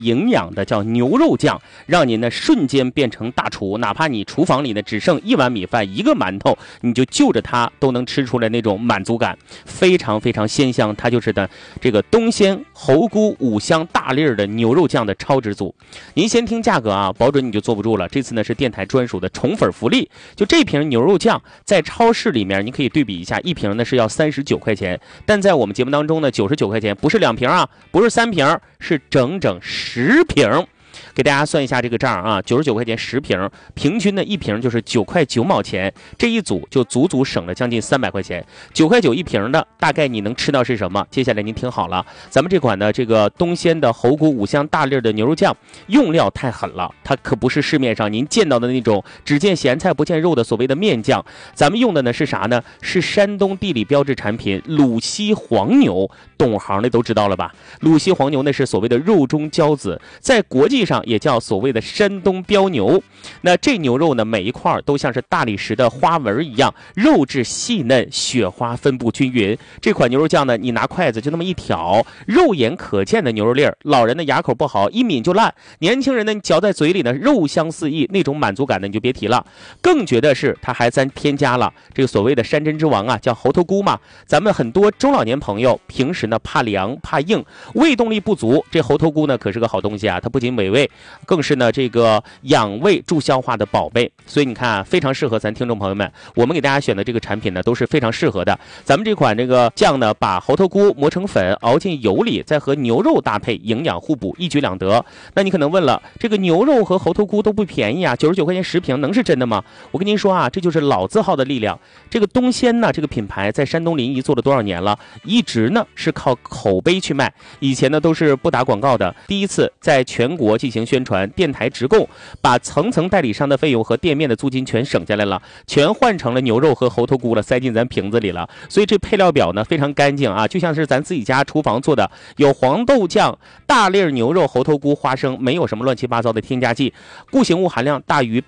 营养的叫牛肉酱，让您呢瞬间变成大厨，哪怕你厨房里呢只剩1碗米饭1个馒头，你就就着它都能吃出来那种满足感，非常非常鲜香。它就是的这个东鲜猴菇5香大粒的牛肉酱的超值组。您先听价格啊，保准你就坐不住了。这次呢是电台专属的宠粉福利，就这瓶牛肉酱在超市里面你可以对比一下，一瓶呢是要39块钱，但在我们节目当中呢99块钱，不是2瓶啊，不是3瓶，是整整10瓶。给大家算一下这个账啊，99块钱10瓶，平均的一瓶就是9块9毛钱，这一组就足足省了将近300块钱。9块9一瓶的，大概你能吃到是什么？接下来您听好了，咱们这款的这个东鲜的猴菇5香大粒的牛肉酱，用料太狠了，它可不是市面上您见到的那种只见咸菜不见肉的所谓的面酱，咱们用的呢是啥呢？是山东地理标志产品鲁西黄牛，懂行的都知道了吧？鲁西黄牛那是所谓的肉中骄子，在国际上也叫所谓的山东标牛。那这牛肉呢，每一块都像是大理石的花纹一样，肉质细嫩，雪花分布均匀。这款牛肉酱呢，你拿筷子就那么一挑，肉眼可见的牛肉粒儿，老人的牙口不好，一抿就烂；年轻人呢，你嚼在嘴里呢，肉香四溢，那种满足感呢，你就别提了。更觉得是它还添加了这个所谓的山珍之王啊，叫猴头菇嘛。咱们很多中老年朋友平时呢怕凉怕硬，胃动力不足，这猴头菇呢可是个好东西啊，它不仅美味，更是呢这个养胃助消化的宝贝。所以你看啊，非常适合咱听众朋友们，我们给大家选的这个产品呢都是非常适合的。咱们这款这个酱呢，把猴头菇磨成粉，熬进油里，再和牛肉搭配，营养互补，一举两得。那你可能问了，这个牛肉和猴头菇都不便宜啊，99块钱10瓶，能是真的吗？我跟您说啊，这就是老字号的力量。这个东鲜呢，这个品牌在山东临沂做了多少年了？一直呢是靠口碑去卖，以前呢都是不打广告的。第一次在全国进行宣传，电台直供，把层层代理商的费用和店面的租金全省下来了，全换成了牛肉和猴头菇了，塞进咱瓶子里了。所以这配料表呢非常干净啊，就像是咱自己家厨房做的，有黄豆酱、大粒牛肉、猴头菇、花生，没有什么乱七八糟的添加剂，固形物含量大于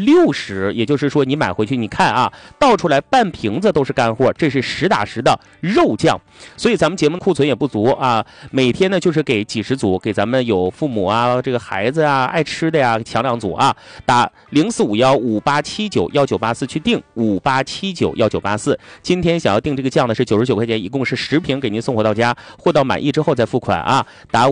60%，也就是说你买回去你看啊，倒出来半瓶子都是干货，这是实打实的肉酱。所以咱们节目库存也不足啊，每天呢就是给几十组，给咱们有父母啊、这个孩子啊、爱吃的呀，抢2组啊，打045158791984去订58791984。今天想要订这个酱呢是99块钱，一共是10瓶给您送货到家，货到满意之后再付款啊，打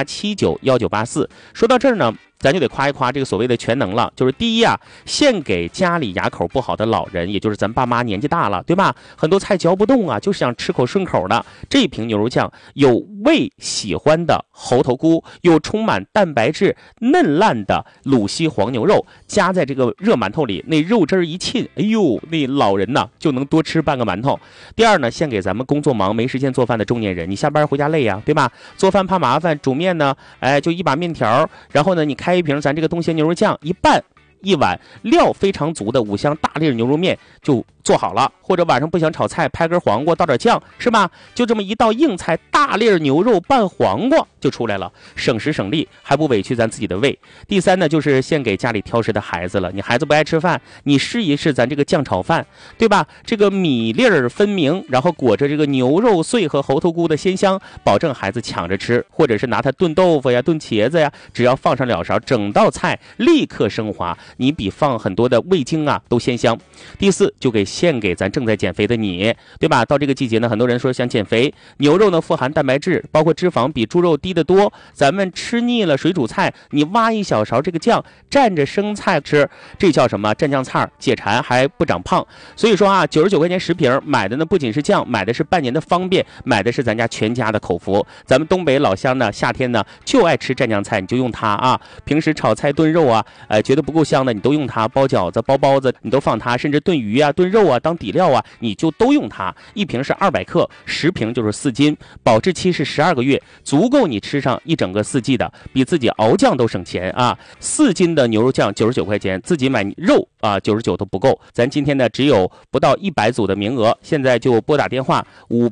58791984。说到这儿呢，咱就得夸一夸这个所谓的全能了，就是第一啊，献给家里牙口不好的老人，也就是咱爸妈年纪大了，对吧？很多菜嚼不动啊，就是想吃口顺口的。这瓶牛肉酱有胃喜欢的猴头菇，有充满蛋白质嫩烂的鲁西黄牛肉，加在这个热馒头里，那肉汁一沁，哎呦，那老人呢就能多吃半个馒头。第二呢，献给咱们工作忙没时间做饭的中年人，你下班回家累呀，对吧？做饭怕麻烦，煮面呢，哎，就一把面条，然后呢，你开一瓶咱这个东鲜牛肉酱，一拌一碗料非常足的5香大粒牛肉面就做好了。或者晚上不想炒菜，拍根黄瓜倒点酱，是吧？就这么一道硬菜，大粒牛肉拌黄瓜就出来了，省时省力，还不委屈咱自己的胃。第三呢，就是献给家里挑食的孩子了。你孩子不爱吃饭，你试一试咱这个酱炒饭，对吧？这个米粒儿分明，然后裹着这个牛肉碎和猴头菇的鲜香，保证孩子抢着吃。或者是拿它炖豆腐呀、炖茄子呀，只要放上2勺，整道菜立刻升华，你比放很多的味精啊都鲜香。第四，就献给咱正在减肥的你，对吧？到这个季节呢，很多人说想减肥，牛肉呢富含蛋白质，包括脂肪比猪肉低得多。咱们吃腻了水煮菜，你挖一小勺这个酱，蘸着生菜吃，这叫什么？蘸酱菜，解馋还不长胖。所以说啊，99块钱10瓶，买的呢不仅是酱，买的是半年的方便，买的是咱家全家的口福。咱们东北老乡呢，夏天呢就爱吃蘸酱菜，你就用它啊。平时炒菜炖肉啊，觉得不够香的，你都用它；包饺子、包包子，你都放它；甚至炖鱼啊、炖肉啊当底料啊，你就都用它。一瓶是200克，10瓶就是4斤，保质期是12个月，足够你吃上一整个4季的，比自己熬酱都省钱啊！4斤的牛肉酱99块钱，自己买肉啊99都不够。咱今天呢只有不到100组的名额，现在就拨打电话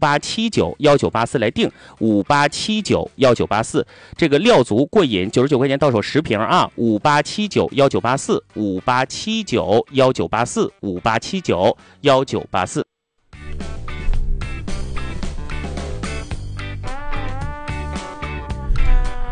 58791984来订58791984，这个料足过瘾，99块钱到手10瓶啊！58791984，58791984，58791984。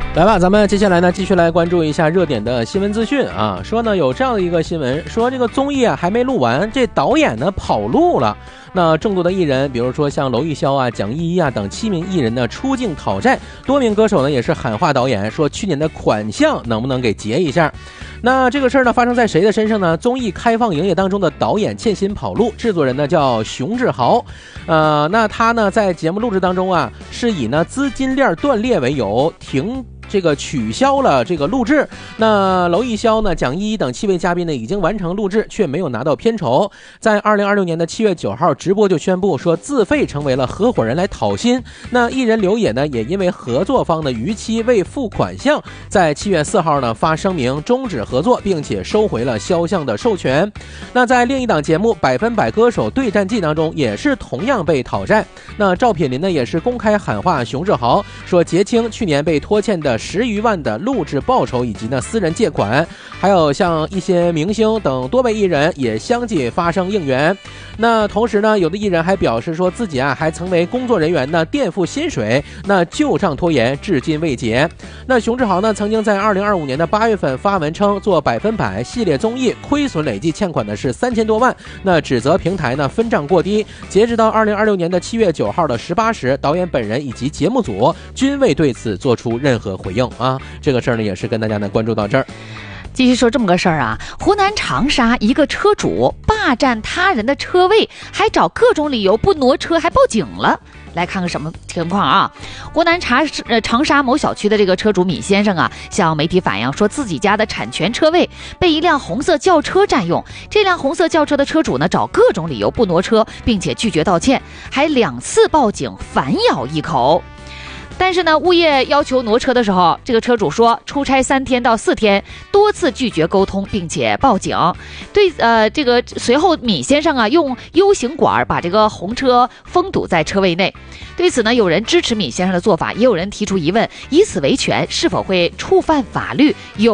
来吧，咱们接下来呢，继续来关注一下热点的新闻资讯啊。说呢，有这样的一个新闻，说这个综艺啊还没录完，这导演呢跑路了。那众多的艺人，比如说像娄艺潇啊、蒋依依啊等7名艺人呢出境讨债，多名歌手呢也是喊话导演，说去年的款项能不能给结一下。那这个事儿呢发生在谁的身上呢？综艺开放营业当中的导演欠薪跑路，制作人呢叫熊志豪。那他呢在节目录制当中啊，是以呢资金链断裂为由取消了这个录制。那娄艺潇呢、蒋依依等7位嘉宾呢已经完成录制，却没有拿到片酬。在2026年的7月9号直播就宣布说自费成为了合伙人来讨薪。那艺人刘野呢也因为合作方的逾期未付款项，在7月4号呢发声明终止合作，并且收回了肖像的授权。那在另一档节目《100%歌手对战记》当中，也是同样被讨债。那赵品林呢也是公开喊话熊志豪，说结清去年被拖欠的10余万的录制报酬以及呢私人借款。还有像一些明星等多位艺人也相继发声应援。那同时呢，有的艺人还表示说自己啊还曾为工作人员呢垫付薪水，那旧账拖延至今未结。那熊志豪呢曾经在2025年的8月份发文称，做100%系列综艺亏损累计欠款的是3000多万，那指责平台呢分账过低。截止到2026年的7月9号的18时，导演本人以及节目组均未对此做出任何回应啊。这个事儿呢也是跟大家呢关注到这儿。 继续说这么个事儿啊，湖南长沙一个车主霸占他人的车位，还找各种理由不挪车，还报警了。来看看什么情况啊？湖南长沙某小区的这个车主米先生啊，向媒体反映说自己家的产权车位被一辆红色轿车占用。这辆红色轿车的车主呢，找各种理由不挪车，并且拒绝道歉，还2次报警反咬一口。但是呢，物业要求挪车的时候，这个车主说出差3天到4天，多次拒绝沟通，并且报警。这个随后米先生啊用 U 型管把这个红车封堵在车位内。对此呢，有人支持米先生的做法，也有人提出疑问：以此维权是否会触犯法律？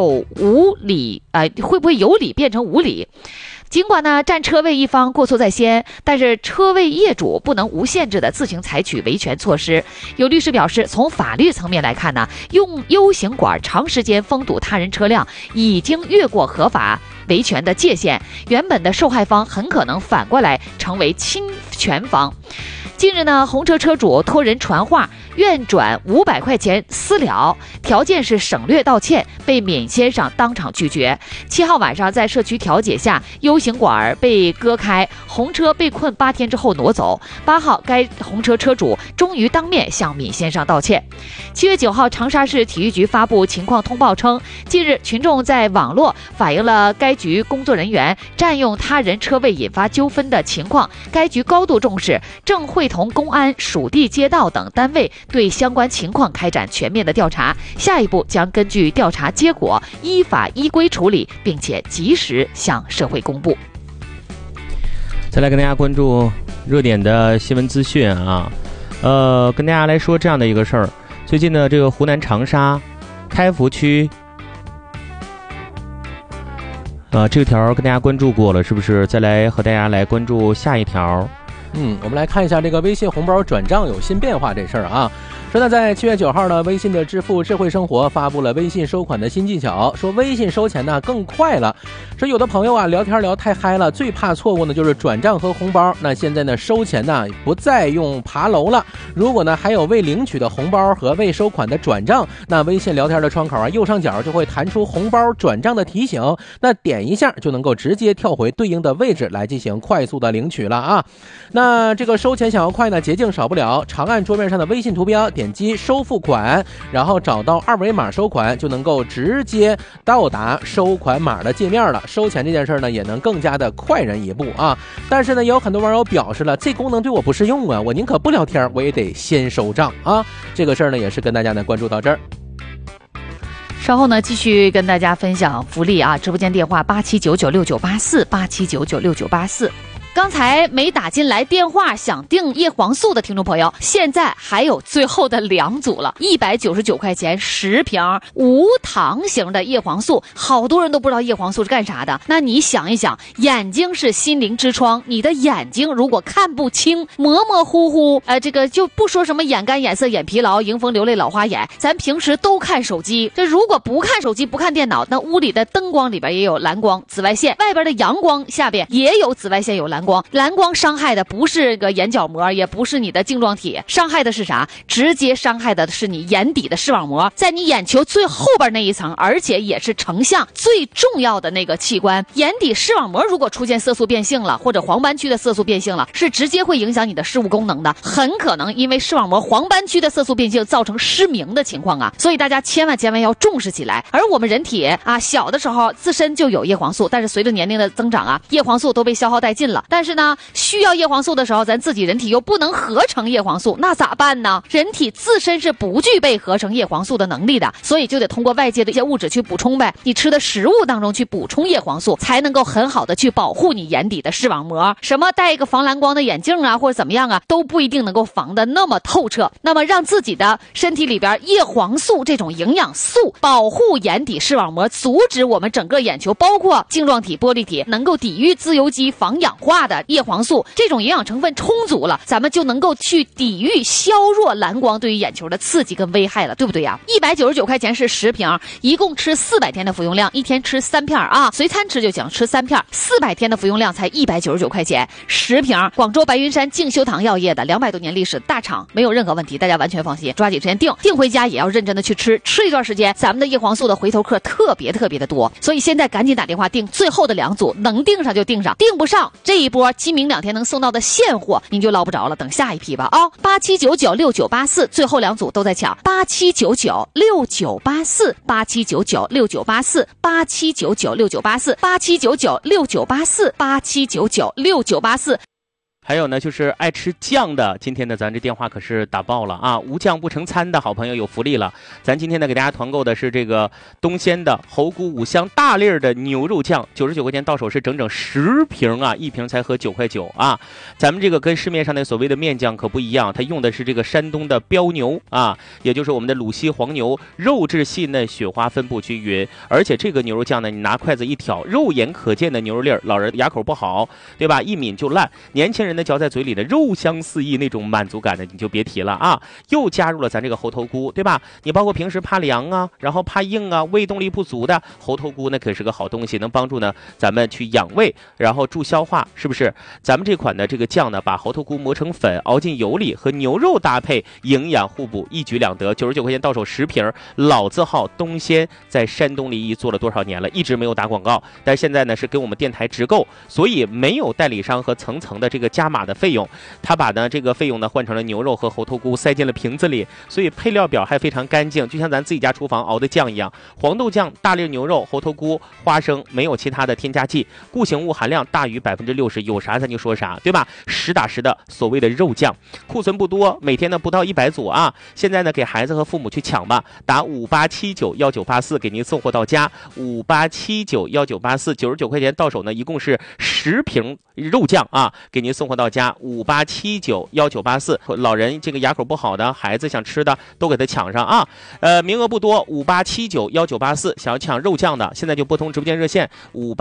会不会有理变成无理？尽管呢占车位一方过错在先，但是车位业主不能无限制的自行采取维权措施。有律师表示，从法律层面来看呢，用 U 型管长时间封堵他人车辆，已经越过合法维权的界限，原本的受害方很可能反过来成为侵权方。近日呢，红车车主托人传话，愿转500块钱私了，条件是省略道歉，被闵先生当场拒绝。7号晚上在社区调解下，U 型管被割开，红车被困8天之后挪走。8号，该红车车主终于当面向闵先生道歉。7月9号，长沙市体育局发布情况通报称，近日群众在网络反映了该局工作人员占用他人车位引发纠纷的情况，该局高度重视，正会同公安、属地街道等单位对相关情况开展全面的调查，下一步将根据调查结果依法依规处理，并且及时向社会公布。 再来跟大家关注热点的新闻资讯啊，跟大家来说这样的一个事儿。最近呢，这个湖南长沙开福区这条跟大家关注过了，是不是？再来和大家来关注下一条。 我们来看一下这个微信红包转账有新变化这事儿啊。说呢，在7月9号呢，微信的支付智慧生活发布了微信收款的新技巧，说微信收钱呢更快了。说有的朋友啊聊天聊太嗨了，最怕错误呢就是转账和红包。那现在呢收钱呢不再用爬楼了，如果呢还有未领取的红包和未收款的转账，那微信聊天的窗口啊右上角就会弹出红包转账的提醒，那点一下就能够直接跳回对应的位置来进行快速的领取了啊。那这个收钱想要快呢，捷径少不了长按桌面上的微信图标，点击收付款，然后找到2维码收款，就能够直接到达收款码的界面了。收钱这件事呢也能更加的快人一步啊。但是呢也有很多网友表示了，这功能对我不适用啊，我宁可不聊天，我也得先收账啊。这个事儿呢也是跟大家呢关注到这儿。 稍后呢继续跟大家分享福利啊，直播间电话8799698487996984。 刚才没打进来电话想订叶黄素的听众朋友，现在还有最后的2组了，199块钱10瓶无糖型的叶黄素。好多人都不知道叶黄素是干啥的，那你想一想，眼睛是心灵之窗，你的眼睛如果看不清，模模糊糊，这个就不说什么眼干眼涩眼疲劳迎风流泪老花眼，咱平时都看手机，这如果不看手机不看电脑，那屋里的灯光里边也有蓝光紫外线，外边的阳光下边也有紫外线有蓝光，蓝光伤害的不是个眼角膜，也不是你的晶状体，伤害的是啥？直接伤害的是你眼底的视网膜，在你眼球最后边那一层，而且也是成像最重要的那个器官。眼底视网膜如果出现色素变性了，或者黄斑区的色素变性了，是直接会影响你的视物功能的，很可能因为视网膜黄斑区的色素变性造成失明的情况啊。所以大家千万要重视起来。而我们人体啊，小的时候自身就有叶黄素，但是随着年龄的增长啊，叶黄素都被消耗殆尽了。但是呢，需要叶黄素的时候，咱自己人体又不能合成叶黄素，那咋办呢？人体自身是不具备合成叶黄素的能力的，所以就得通过外界的一些物质去补充呗。你吃的食物当中去补充叶黄素，才能够很好的去保护你眼底的视网膜。什么戴一个防蓝光的眼镜啊，或者怎么样啊，都不一定能够防得那么透彻。那么让自己的身体里边叶黄素这种营养素保护眼底视网膜，阻止我们整个眼球包括晶状体玻璃体能够抵御自由基防氧化的叶黄素，这种营养成分充足了，咱们就能够去抵御削弱蓝光对于眼球的刺激跟危害了，对不对呀？199块钱是10瓶，一共吃400天的服用量，一天吃3片啊，随餐吃就行，吃3片，400天的服用量才199块钱10瓶。广州白云山静修堂药业的200多年历史大厂，没有任何问题，大家完全放心，抓紧时间订回家也要认真的去吃，吃一段时间，咱们的叶黄素的回头客特别的多，所以现在赶紧打电话订最后的2组，能订上就订上，订不上这一波今明2天能送到的现货您就捞不着了，等下一批吧啊！87996984最后2组都在抢，87996984，87996984，87996984，87996984。 还有呢，就是爱吃酱的，今天呢咱这电话可是打爆了啊！无酱不成餐的好朋友有福利了，咱今天呢给大家团购的是这个东鲜的猴菇5香大粒的牛肉酱，99块钱到手是整整10瓶啊，一瓶才合9块9啊！咱们这个跟市面上的所谓的面酱可不一样，它用的是这个山东的标牛啊，也就是我们的鲁西黄牛，肉质细嫩，雪花分布均匀，而且这个牛肉酱呢，你拿筷子一挑，肉眼可见的牛肉粒儿，老人牙口不好，对吧？一抿就烂，年轻人嚼在嘴里的肉香四溢，那种满足感的你就别提了啊！又加入了咱这个猴头菇，对吧？你包括平时怕凉啊，然后怕硬啊，胃动力不足的，猴头菇那可是个好东西，能帮助呢咱们去养胃，然后助消化，是不是？咱们这款的这个酱呢，把猴头菇磨成粉，熬进油里，和牛肉搭配，营养互补，一举两得。99块钱到手10瓶，老字号东鲜，在山东临沂做了多少年了，一直没有打广告，但现在呢是跟我们电台直购，所以没有代理商和层层的这个加码的费用，他把呢这个费用呢换成了牛肉和猴头菇塞进了瓶子里，所以配料表还非常干净，就像咱自己家厨房熬的酱一样。黄豆酱、大粒牛肉、猴头菇、花生，没有其他的添加剂，固形物含量大于60%，有啥咱就说啥，对吧？实打实的所谓的肉酱，库存不多，每天呢不到100组啊。现在呢给孩子和父母去抢吧，打58791984给您送货到家，58791984，99块钱到手呢，一共是10瓶肉酱啊，给您送货到家，58791984。老人这个牙口不好的，孩子想吃的都给他抢上啊。名额不多，58791984，想要抢肉酱的，现在就拨通直播间热线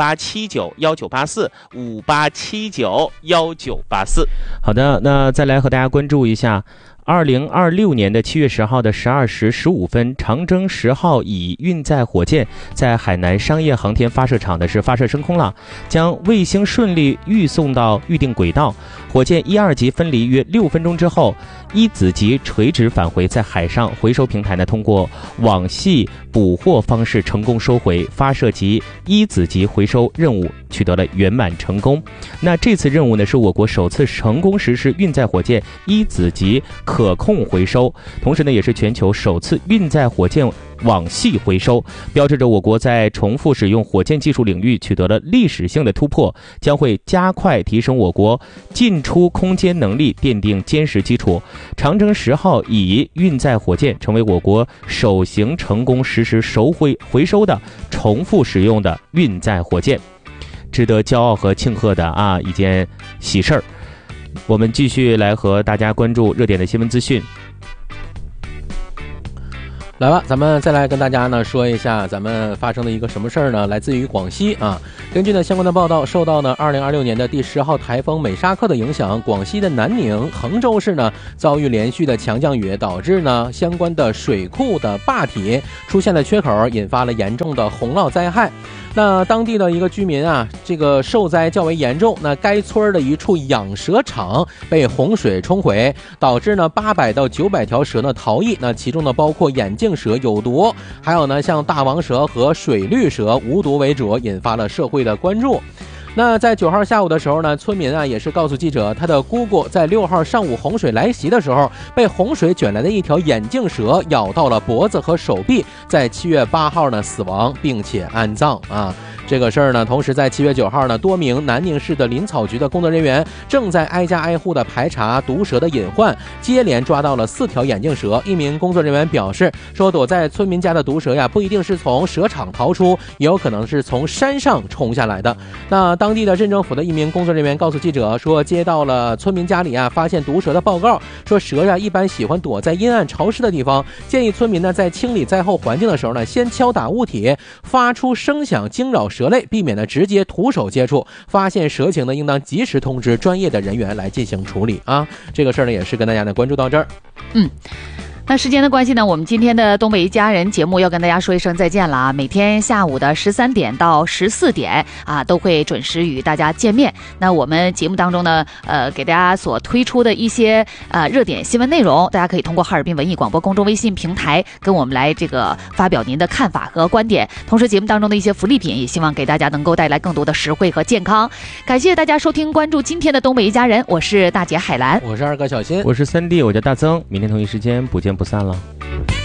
58791984，58791984。好的，那再来和大家关注一下。2026年的7月10号的12时15分，长征10号乙运载火箭在海南商业航天发射场的是发射升空了，将卫星顺利运送到预定轨道。火箭1、2级分离约6分钟之后，一子级垂直返回，在海上回收平台呢，通过网系捕获方式成功收回，发射及一子级回收任务取得了圆满成功。那这次任务呢，是我国首次成功实施运载火箭一子级可控回收，同时呢，也是全球首次运载火箭网系回收，标志着我国在重复使用火箭技术领域取得了历史性的突破，将会加快提升我国进出空间能力，奠定坚实基础。长征10号乙运载火箭成为我国首型成功实施回收的重复使用的运载火箭。 值得骄傲和庆贺的啊一件喜事儿。我们继续来和大家关注热点的新闻资讯。 来吧，咱们再来跟大家呢说一下咱们发生的一个什么事儿呢？来自于广西啊。根据呢相关的报道，受到呢2026年的第10号台风美沙克的影响，广西的南宁、衡州市呢遭遇连续的强降雨，导致呢相关的水库的坝体出现了缺口，引发了严重的洪涝灾害。那当地的一个居民啊，这个受灾较为严重。那该村的一处养蛇场被洪水冲毁，导致呢800到900条蛇呢逃逸。那其中呢包括眼镜蛇有毒，还有呢像大王蛇和水绿蛇无毒为主，引发了社会的关注。那在9号下午的时候呢，村民啊也是告诉记者，他的姑姑在6号上午洪水来袭的时候，被洪水卷来的一条眼镜蛇咬到了脖子和手臂，在7月8号呢死亡，并且安葬啊。这个事儿呢，同时在7月9号呢，多名南宁市的林草局的工作人员正在挨家挨户的排查毒蛇的隐患，接连抓到了4条眼镜蛇。一名工作人员表示说，躲在村民家的毒蛇呀，不一定是从蛇场逃出，也有可能是从山上冲下来的。那当地的镇政府的一名工作人员告诉记者说，接到了村民家里啊发现毒蛇的报告，说蛇呀一般喜欢躲在阴暗潮湿的地方，建议村民呢在清理灾后环境的时候呢，先敲打物体，发出声响惊扰蛇类，避免呢直接徒手接触。发现蛇情呢，应当及时通知专业的人员来进行处理啊。这个事儿呢，也是跟大家呢关注到这儿。 那时间的关系呢，我们今天的东北一家人节目要跟大家说一声再见了啊！每天下午的13点到14点啊，都会准时与大家见面。那我们节目当中呢，给大家所推出的一些热点新闻内容，大家可以通过哈尔滨文艺广播公众微信平台跟我们来这个发表您的看法和观点。同时，节目当中的一些福利品，也希望给大家能够带来更多的实惠和健康。感谢大家收听关注今天的东北一家人，我是大姐海兰， 我是二哥小新， 我是3D，我叫大曾。明天同一时间不见不散了。